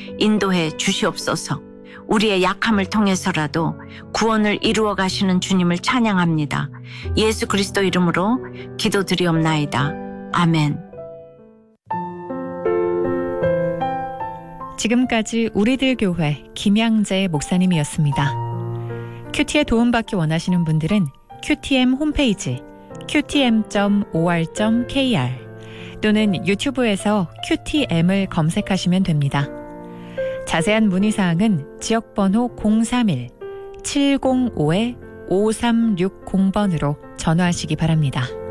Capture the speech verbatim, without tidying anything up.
인도해 주시옵소서. 우리의 약함을 통해서라도 구원을 이루어 가시는 주님을 찬양합니다. 예수 그리스도 이름으로 기도드리옵나이다. 아멘. 지금까지 우리들 교회 김양재 목사님이었습니다. 큐티에 도움받기 원하시는 분들은 큐티엠 홈페이지 큐티엠 닷 오알 닷 케이알 또는 유튜브에서 큐티엠을 검색하시면 됩니다. 자세한 문의사항은 지역번호 공삼일 칠공오 오삼육공번으로 전화하시기 바랍니다.